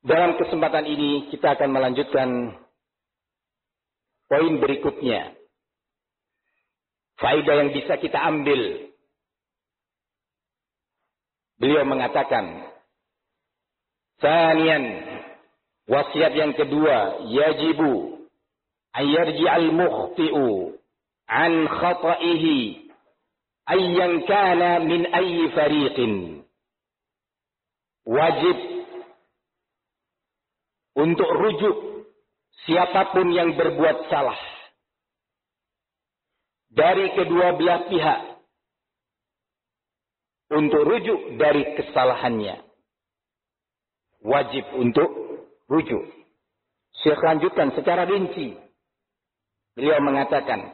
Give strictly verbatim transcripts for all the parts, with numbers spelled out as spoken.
Dalam kesempatan ini kita akan melanjutkan poin berikutnya. Faedah yang bisa kita ambil. Beliau mengatakan, Tsaniyan, wasiat yang kedua, yajibu ayyarji'al mukhti'u an khata'ihi ayyan kana min ayyi fariqin. Wajib untuk rujuk siapapun yang berbuat salah dari kedua belah pihak, untuk rujuk dari kesalahannya. Wajib untuk rujuk. Syekh lanjutkan secara rinci. Beliau mengatakan,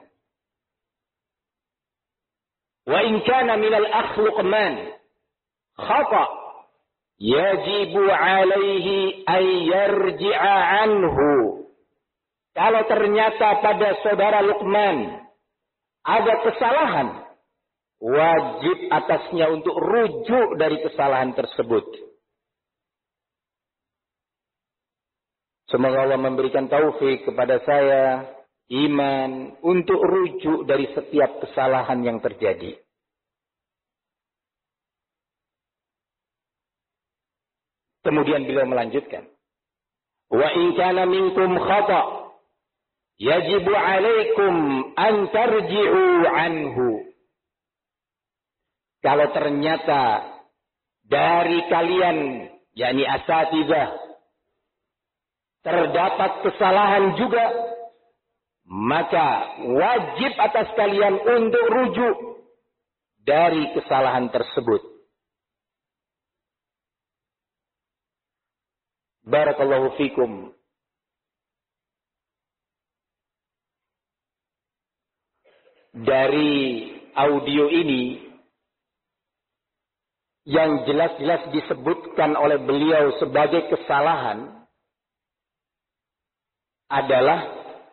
wa in kana minal akhluqman khata yajibu alaihi ay yarji'a anhu. Kalau ternyata pada saudara Luqman ada kesalahan, wajib atasnya untuk rujuk dari kesalahan tersebut. Semoga Allah memberikan taufik kepada saya, iman, untuk rujuk dari setiap kesalahan yang terjadi. Kemudian beliau melanjutkan, wa in kana minkum khata yajibu alaikum an tarji'u anhu. Kalau ternyata dari kalian, yakni asatidzah, terdapat kesalahan juga, maka wajib atas kalian untuk rujuk dari kesalahan tersebut. Barakallahu fikum. Dari audio ini yang jelas-jelas disebutkan oleh beliau sebagai kesalahan adalah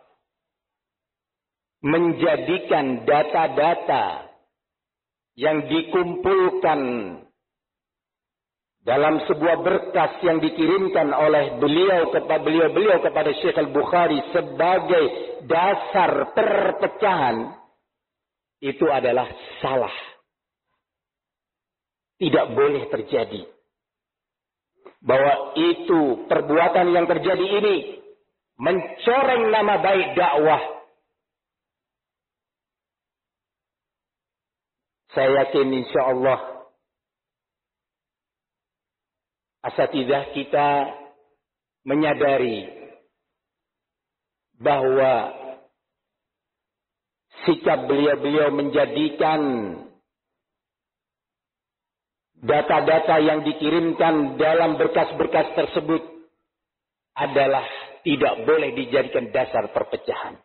menjadikan data-data yang dikumpulkan dalam sebuah berkas yang dikirimkan oleh beliau kepada beliau-beliau kepada Syekh Al-Bukhari sebagai dasar perpecahan, itu adalah salah. Tidak boleh terjadi. Bahwa itu perbuatan yang terjadi ini mencoreng nama baik dakwah. Saya yakin insyaallah asatidzah kita menyadari bahwa sikap beliau-beliau menjadikan data-data yang dikirimkan dalam berkas-berkas tersebut adalah tidak boleh dijadikan dasar perpecahan.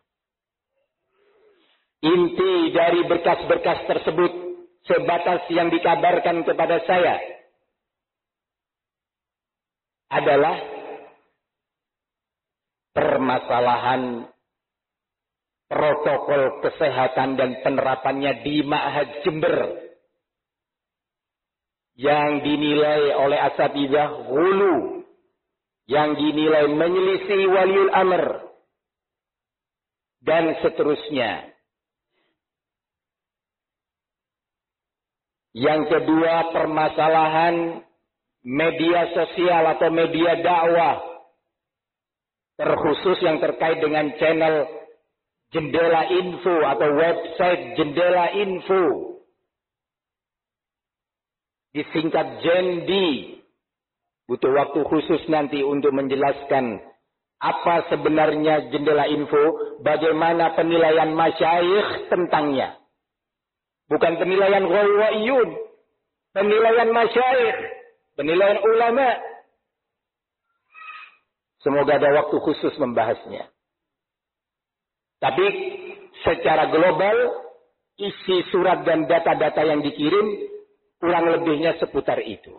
Inti dari berkas-berkas tersebut sebatas yang dikabarkan kepada saya adalah permasalahan protokol kesehatan dan penerapannya di Ma'had Jember yang dinilai oleh asatidzah ghulu, yang dinilai menyelisih waliul amr, dan seterusnya. Yang kedua, permasalahan media sosial atau media dakwah, terkhusus yang terkait dengan channel Jendela Info atau website Jendela Info, disingkat Jendi. Butuh waktu khusus nanti untuk menjelaskan apa sebenarnya Jendela Info, bagaimana penilaian masyayikh tentangnya. Bukan penilaian ghawaiyun, penilaian masyayikh, penilaian ulama. Semoga ada waktu khusus membahasnya. Tapi secara global, isi surat dan data-data yang dikirim kurang lebihnya seputar itu.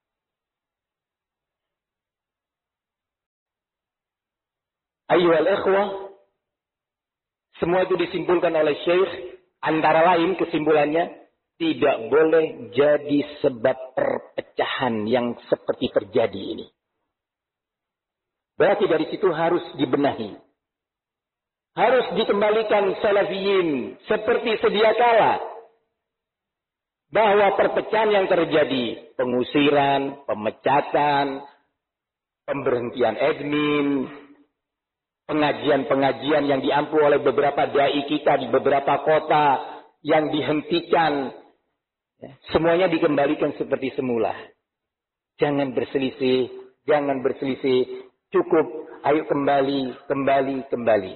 Ayyuhal ikhwah, semua itu disimpulkan oleh Syekh, antara lain kesimpulannya, tidak boleh jadi sebab perpecahan yang seperti terjadi ini. Berarti dari situ harus dibenahi. Harus dikembalikan salafiyin seperti sedia kala. Bahwa perpecahan yang terjadi, pengusiran, pemecatan, pemberhentian admin, pengajian-pengajian yang diampu oleh beberapa dai kita di beberapa kota yang dihentikan, semuanya dikembalikan seperti semula. Jangan berselisih, jangan berselisih, cukup, ayo kembali, kembali, kembali.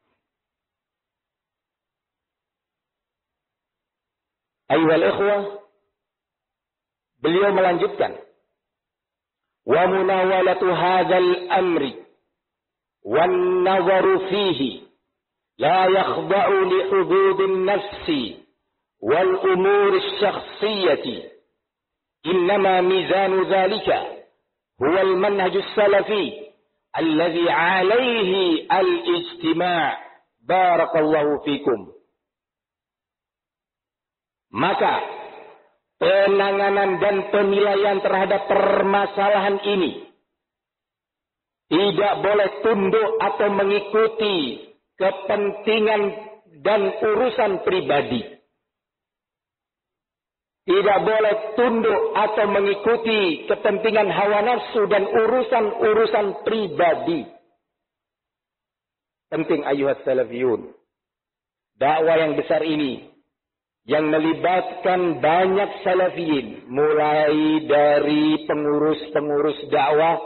Ayyuhal ikhwah, beliau melanjutkan, wa munawalatu hadzal amri wan nazaru fihi la yakhda'u li hududin nafsi wal umuri syakhsiyati innama mizanu dhalika huwa al manhaj as-salafi alladhi alayhi al-ijtima' barakallahu fikum. Maka penanganan dan penilaian terhadap permasalahan ini tidak boleh tunduk atau mengikuti kepentingan dan urusan pribadi. Tidak boleh tunduk atau mengikuti kepentingan hawa nafsu dan urusan-urusan pribadi. Penting ayuhat salafiyun. Dakwah yang besar ini yang melibatkan banyak salafiyin, mulai dari pengurus-pengurus dakwah,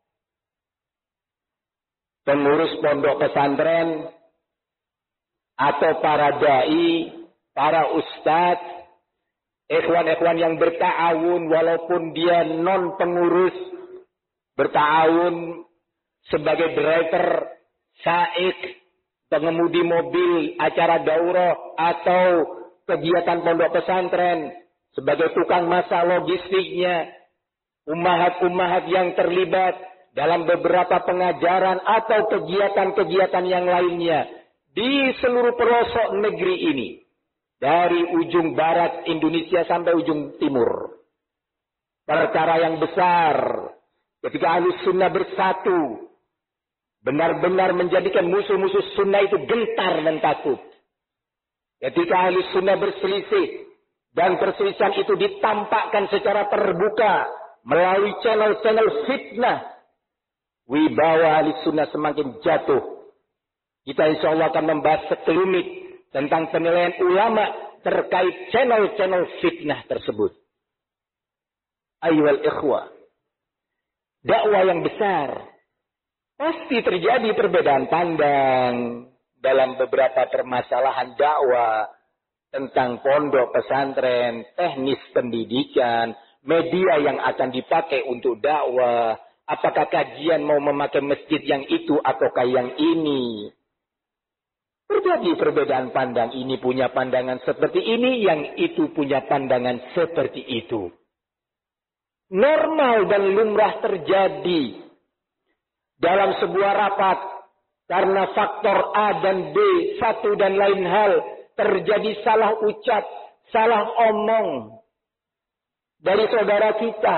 pengurus pondok pesantren, atau para dai, para ustadz, ikhwan-ikhwan yang berta'awun walaupun dia non pengurus, berta'awun sebagai driver, saik, pengemudi mobil, acara daurah, atau kegiatan pondok pesantren, sebagai tukang masa logistiknya, ummahat-ummahat yang terlibat dalam beberapa pengajaran atau kegiatan-kegiatan yang lainnya di seluruh pelosok negeri ini, dari ujung barat Indonesia sampai ujung timur. Perkara yang besar ketika Ahlus Sunnah bersatu, benar-benar menjadikan musuh-musuh sunnah itu gentar dan takut. Ketika Ahlus Sunnah berselisih dan perselisihan itu ditampakkan secara terbuka melalui channel-channel fitnah, wibawa Ahlus Sunnah semakin jatuh. Kita insya Allah akan membahas sekelumit tentang penilaian ulama terkait channel-channel fitnah tersebut. Ayyuhal ikhwah, dakwah yang besar pasti terjadi perbedaan pandang dalam beberapa permasalahan dakwah, tentang pondok pesantren, teknis pendidikan, media yang akan dipakai untuk dakwah, apakah kajian mau memakai masjid yang itu ataukah yang ini. Terjadi perbedaan pandang, ini punya pandangan seperti ini, yang itu punya pandangan seperti itu. Normal dan lumrah terjadi dalam sebuah rapat. Karena faktor A dan B, satu dan lain hal, terjadi salah ucap, salah omong dari saudara kita.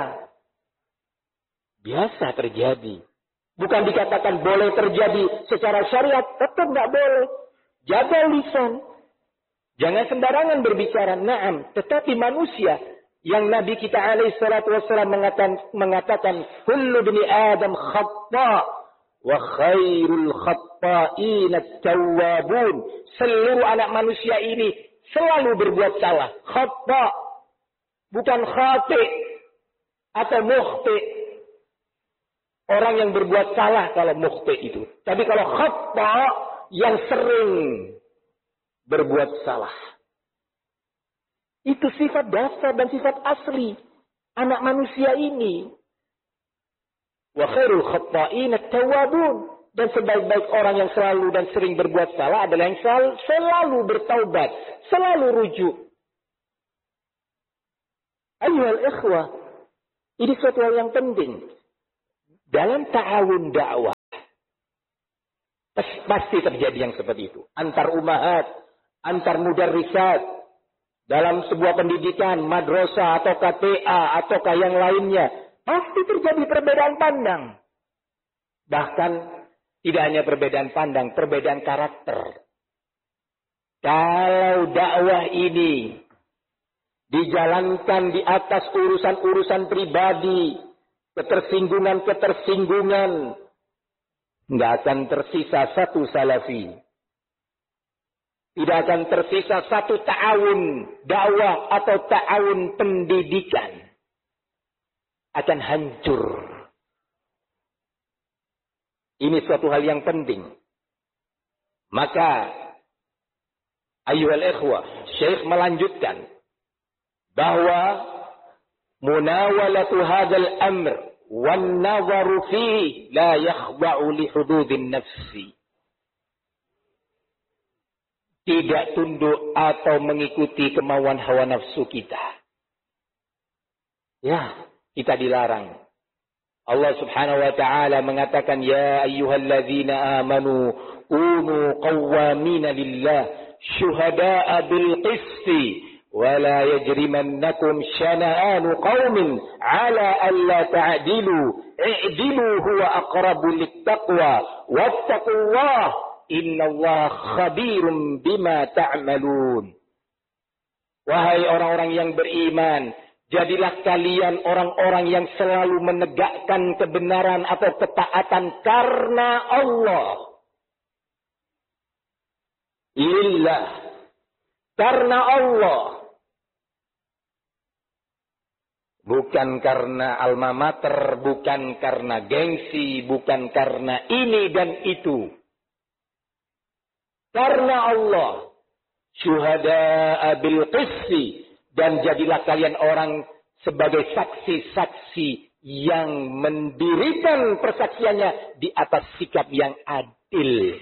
Biasa terjadi. Bukan dikatakan boleh terjadi secara syariat, tetap nggak boleh. Jaga lisan. Jangan sembarangan berbicara. Naam, tetapi manusia yang Nabi kita alaihi salatu wassalam mengatakan, mengatakan kullu bani Adam khata' wa khairul khatta'in at-tawwabun. Seluruh anak manusia ini selalu berbuat salah. Khata', bukan khati' atau mukhti'. Orang yang berbuat salah kalau mukhti' itu. Tapi kalau khata' yang sering berbuat salah. Itu sifat dasar dan sifat asli anak manusia ini. Wa khairul khatta'in at-tawwabun. Dan sebaik-baik orang yang selalu dan sering berbuat salah adalah yang selalu, selalu bertaubat, selalu rujuk. Ayyuhal ikhwah, ini suatu hal yang penting. Dalam ta'awun dakwah, pasti terjadi yang seperti itu. Antar umahat, antar mudarrisat, dalam sebuah pendidikan, madrasah atau K T A ataukah yang lainnya, pasti terjadi perbedaan pandang. Bahkan tidak hanya perbedaan pandang, perbedaan karakter. Kalau dakwah ini dijalankan di atas urusan-urusan pribadi, ketersinggungan-ketersinggungan, nggak akan tersisa satu salafi. Tidak akan tersisa satu ta'awun dakwah atau ta'awun pendidikan. Akan hancur. Ini suatu hal yang penting. Maka, ayyuhal ikhwah, Syekh melanjutkan bahwa munawalatu hadzal amr wan nazaru fihi la yakhda'u li hududin nafsi. Tidak tunduk atau mengikuti kemauan hawa nafsu kita. Ya, kita dilarang. Allah Subhanahu wa taala mengatakan, ya ayyuhalladzina amanu kunu qawwamina lillah syuhada'a bil qisti wa la yajrimannakum syana'anu qaumin 'ala alla ta'dilu i'dilu huwa aqrabu littaqwa wattaqullaha innallaha khabirum bima ta'malun. Wahai orang-orang yang beriman, jadilah kalian orang-orang yang selalu menegakkan kebenaran atau ketaatan karena Allah. Lillah. Karena Allah. Bukan karena alma mater, bukan karena gengsi, bukan karena ini dan itu. Karena Allah. Syuhada'a bil qisti. Dan jadilah kalian orang sebagai saksi-saksi yang mendirikan persaksiannya di atas sikap yang adil.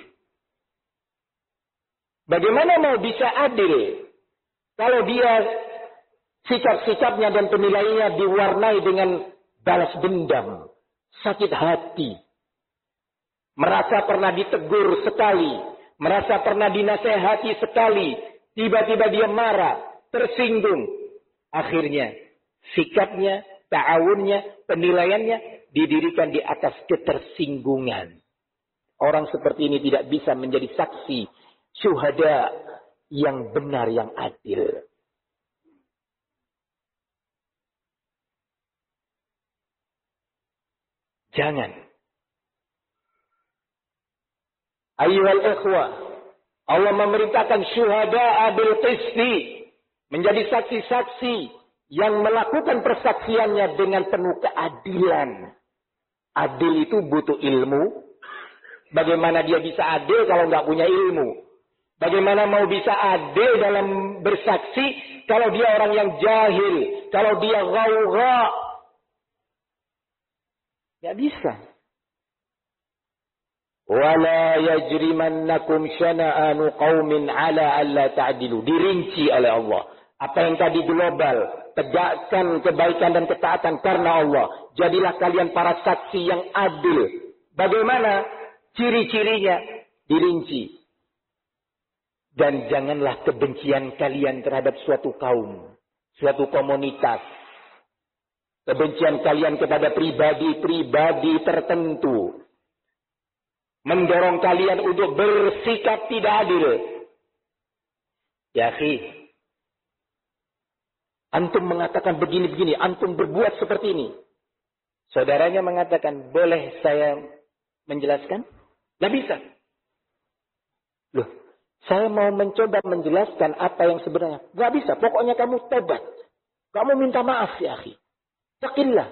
Bagaimana mau bisa adil kalau dia sikap-sikapnya dan penilaiannya diwarnai dengan balas dendam, sakit hati, merasa pernah ditegur sekali, merasa pernah dinasehati sekali, tiba-tiba dia marah, tersinggung. Akhirnya sikapnya, ta'awunnya, penilaiannya didirikan di atas ketersinggungan. Orang seperti ini tidak bisa menjadi saksi syuhada yang benar, yang adil. Jangan. Ayyuhal ikhwah, Allah memerintahkan syuhada'a bil qisti, menjadi saksi-saksi yang melakukan persaksiannya dengan penuh keadilan. Adil itu butuh ilmu. Bagaimana dia bisa adil kalau nggak punya ilmu? Bagaimana mau bisa adil dalam bersaksi kalau dia orang yang jahil, kalau dia ghaugha? Nggak bisa. Wala yajrimannakum syana'anu qaumin ala alla ta'dilu. Dirinci oleh Allah. Apa yang tadi global, tegakkan kebaikan dan ketaatan karena Allah. Jadilah kalian para saksi yang adil. Bagaimana ciri-cirinya? Dirinci. Dan janganlah kebencian kalian terhadap suatu kaum, suatu komunitas. Kebencian kalian kepada pribadi-pribadi tertentu mendorong kalian untuk bersikap tidak adil. Ya akhi, antum mengatakan begini-begini, antum berbuat seperti ini. Saudaranya mengatakan, boleh saya menjelaskan? Tidak bisa. Loh, saya mau mencoba menjelaskan apa yang sebenarnya. Tidak bisa, pokoknya kamu tobat. Kamu minta maaf ya akhi. Takillah.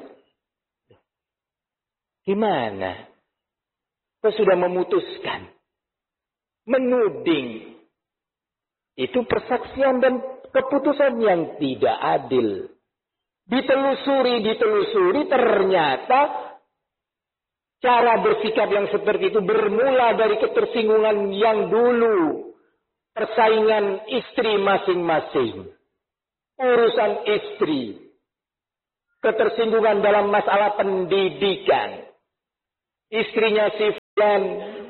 Gimana? Kau sudah memutuskan. Menuding. Itu persaksian dan keputusan yang tidak adil. Ditelusuri, ditelusuri, ternyata cara bersikap yang seperti itu bermula dari ketersinggungan yang dulu. Persaingan istri masing-masing. Urusan istri. Ketersinggungan dalam masalah pendidikan. Istrinya si Fulan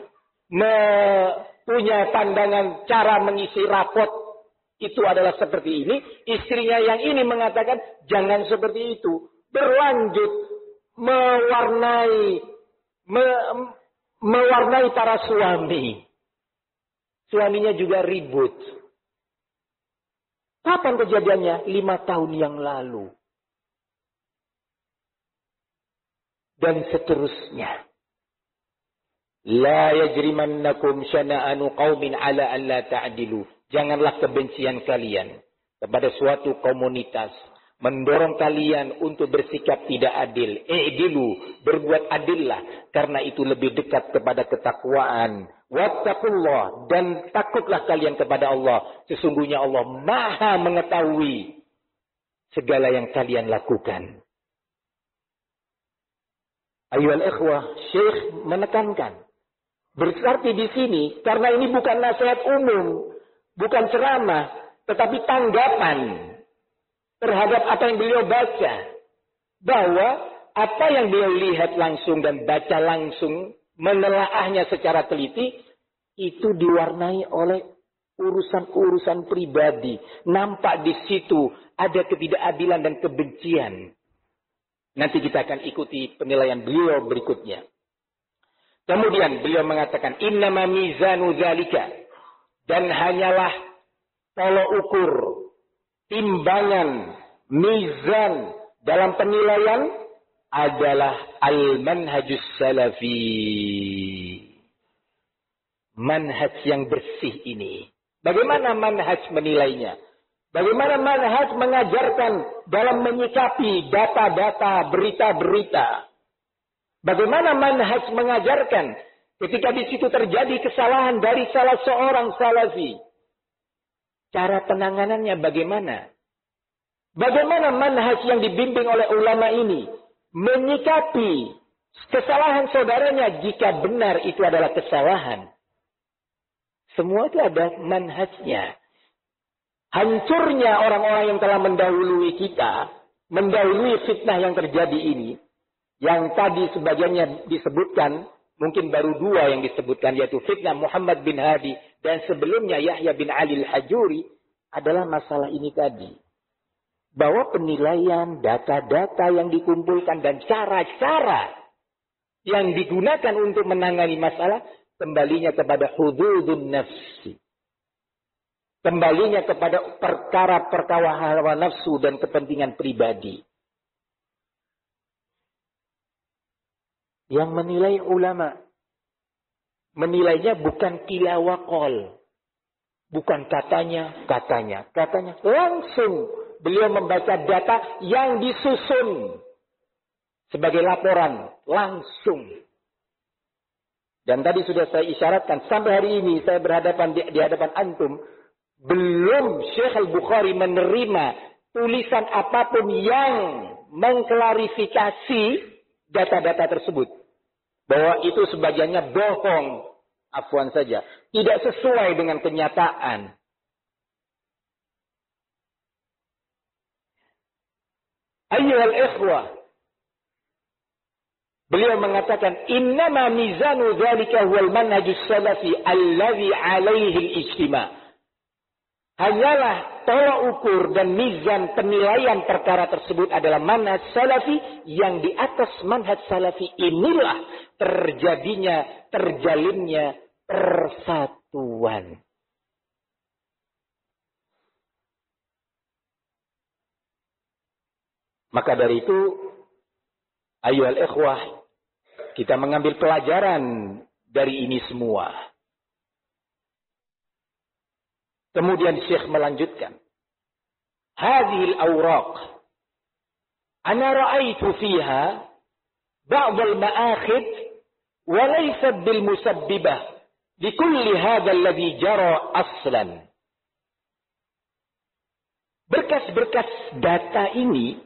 punya pandangan cara mengisi rapot itu adalah seperti ini. Istrinya yang ini mengatakan jangan seperti itu. Berlanjut mewarnai, me- mewarnai para suami. Suaminya juga ribut. Kapan kejadiannya? Lima tahun yang lalu. Dan seterusnya. La yajrimannakum syana'anu qaumin ala an la ta'dilu. Janganlah kebencian kalian kepada suatu komunitas mendorong kalian untuk bersikap tidak adil. I'dilu, berbuat adillah, karena itu lebih dekat kepada ketakwaan. Wattaqullah, dan takutlah kalian kepada Allah. Sesungguhnya Allah Maha mengetahui segala yang kalian lakukan. Ayyuhal ikhwah, Syekh menekankan. Berarti di sini, karena ini bukan nasihat umum, bukan ceramah, tetapi tanggapan terhadap apa yang beliau baca. Bahwa apa yang beliau lihat langsung dan baca langsung, menelaahnya secara teliti, itu diwarnai oleh urusan-urusan pribadi. Nampak di situ ada ketidakadilan dan kebencian. Nanti kita akan ikuti penilaian beliau berikutnya. Kemudian beliau mengatakan, innama mizanu dzalika, dan hanyalah tolok ukur, timbangan, mizan dalam penilaian adalah al-manhajus salafi. Manhaj yang bersih ini. Bagaimana manhaj menilainya? Bagaimana manhaj mengajarkan dalam menyikapi data-data, berita-berita? Bagaimana manhaj mengajarkan ketika di situ terjadi kesalahan dari salah seorang salafi? Cara penanganannya bagaimana? Bagaimana manhaj yang dibimbing oleh ulama ini menyikapi kesalahan saudaranya jika benar itu adalah kesalahan? Semua itu ada manhajnya. Hancurnya orang-orang yang telah mendahului kita, mendahului fitnah yang terjadi ini, yang tadi sebagiannya disebutkan, mungkin baru dua yang disebutkan, yaitu fitnah Muhammad bin Hadi dan sebelumnya Yahya bin Ali al-Hajuri, adalah masalah ini tadi. Bahwa penilaian data-data yang dikumpulkan dan cara-cara yang digunakan untuk menangani masalah, kembalinya kepada hududun nafsi. Kembalinya kepada perkara-perkara hawa nafsu dan kepentingan pribadi. Yang menilai ulama. Menilainya bukan kilawakol. Bukan katanya, katanya, katanya. Langsung beliau membaca data yang disusun. Sebagai laporan. Langsung. Dan tadi sudah saya isyaratkan. Sampai hari ini saya berhadapan di, di hadapan antum. Belum Syekh Al-Bukhari menerima tulisan apapun yang mengklarifikasi data-data tersebut. Bahwa itu sebagiannya bohong. Afwan saja. Tidak sesuai dengan kenyataan. Ayyuhal ikhwah. Beliau mengatakan, innama mizanu dzalika huwal manhajus salafi allazi alaihi al-ijtima'. Hanyalah tolak ukur dan mizan penilaian perkara tersebut adalah manhaj salafi, yang di atas manhaj salafi inilah terjadinya, terjalinnya persatuan. Maka dari itu, ayyuhal ikhwah, kita mengambil pelajaran dari ini semua. Kemudian Syekh melanjutkan. Hadhil awraq. Ana ra'aitu fiha ba'd al-ma'akhid wa laysat bil musabbibah likulli hadha alladhi jara aslan. Berkas-berkas data ini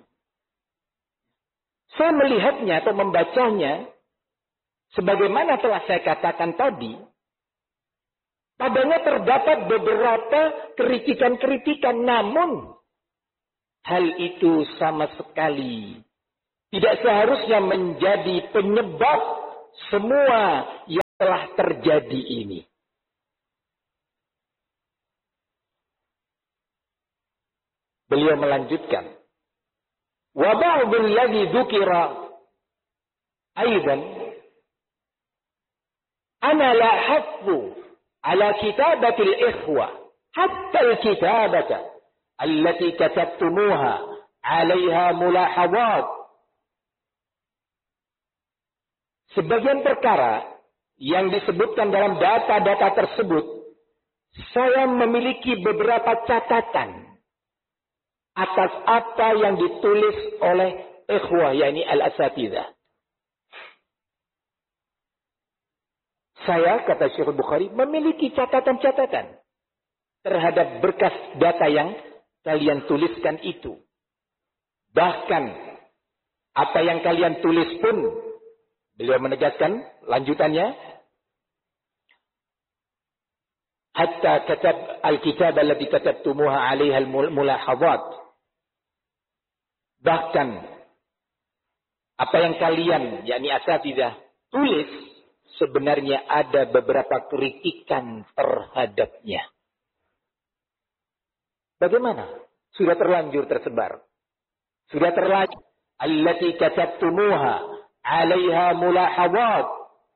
saya melihatnya atau membacanya sebagaimana telah saya katakan tadi. Padanya terdapat beberapa kritikan-kritikan, namun hal itu sama sekali tidak seharusnya menjadi penyebab semua yang telah terjadi ini. Beliau melanjutkan, wa ba'dul ladzi dzukira aidan ana la hafzu ala kitabatil ikhwa hatta al-kitabata allati katabtumuha 'alaiha mulahadhat. Sebagian perkara yang disebutkan dalam data-data tersebut, saya memiliki beberapa catatan atas apa yang ditulis oleh ikhwah, yakni al-asatidzah. Saya, kata Syekh Bukhari, memiliki catatan-catatan terhadap berkas data yang kalian tuliskan itu. Bahkan apa yang kalian tulis pun, beliau menegaskan lanjutannya, hatta katab al-kitab alladhi katabtumuha 'alaiha al-mulahadhat. Bahkan apa yang kalian, yakni asatidzah, tulis sebenarnya ada beberapa kritikan terhadapnya. Bagaimana? Sudah terlanjur tersebar. Sudah terlanjur. Allati katabtumuha 'alaiha mulahadhat.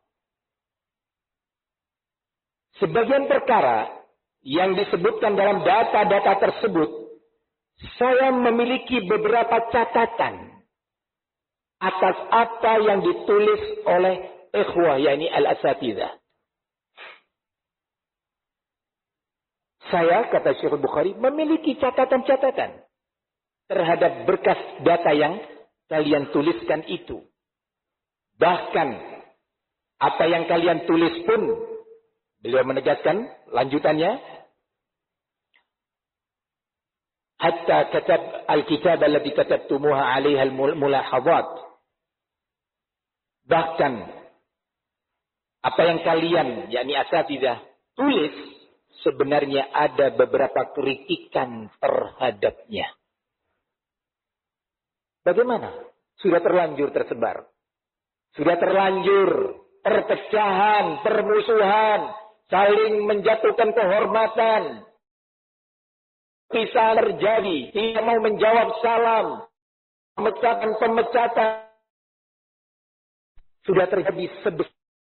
Sebagian perkara yang disebutkan dalam data-data tersebut, saya memiliki beberapa catatan atas apa yang ditulis oleh ikhwah, yakni al-asatidzah. Saya, kata Syekh Bukhari, memiliki catatan-catatan terhadap berkas data yang kalian tuliskan itu. Bahkan apa yang kalian tulis pun, beliau menegaskan lanjutannya, hatta katab al-kitab alladhi katabtumuha 'alaiha al-mulahadhat. Bahkan apa yang kalian, yakni asatidzah, tulis sebenarnya ada beberapa kritikan terhadapnya. Bagaimana? Sudah terlanjur tersebar. Sudah terlanjur perpecahan, permusuhan, saling menjatuhkan kehormatan. Bisa terjadi, tidak mau menjawab salam, pemecatan-pemecatan. Sudah terjadi sebesar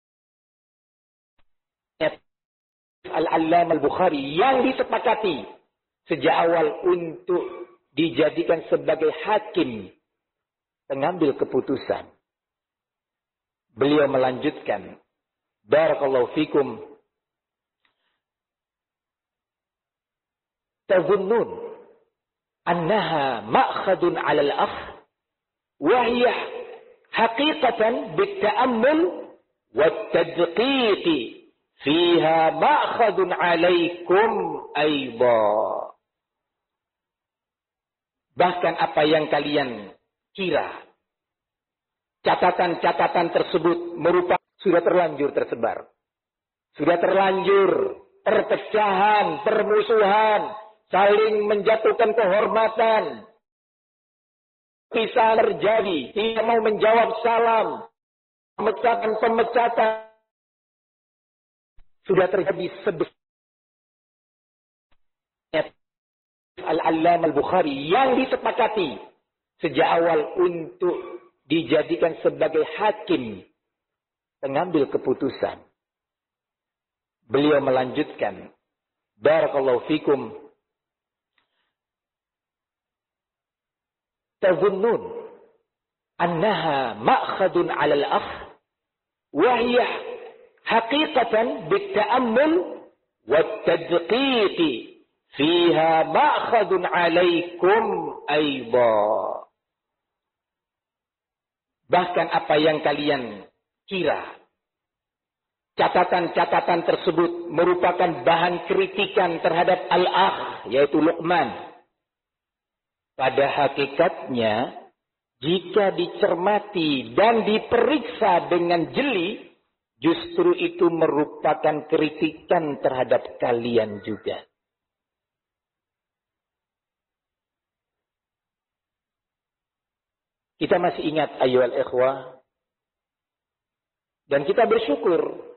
Al-Allamah Al-Bukhari yang disepakati sejak awal untuk dijadikan sebagai hakim pengambil keputusan. Beliau melanjutkan, barakallahu fikum, tazunnun annaha ma'khadun 'ala al-akh wa hiya haqiqatan bit-ta'ammul wat-tadqiq fiha ma'khadun 'alaikum aidha. Bahkan apa yang kalian kira, catatan-catatan tersebut merupakan sudah terlanjur tersebar. Sudah terlanjur perpecahan, permusuhan, saling menjatuhkan kehormatan. Bisa terjadi, tidak mau menjawab salam, pemecatan-pemecatan. Sudah terjadi sebesar Al-Allamah Al-Bukhari yang disepakati sejak awal untuk dijadikan sebagai hakim pengambil keputusan. Beliau melanjutkan, barakallahu fikum, tazunnun annaha ma'khadun 'ala al-akh wa hiya haqiqatan bit-ta'ammul wat-tadqiq fiha ma'khadun 'alaikum aidha. Bahkan apa yang kalian kira, catatan-catatan tersebut merupakan bahan kritikan terhadap al-akh, yaitu Luqman. Pada hakikatnya, jika dicermati dan diperiksa dengan jeli, justru itu merupakan kritikan terhadap kalian juga. Kita masih ingat ayyuhal ikhwah, dan kita bersyukur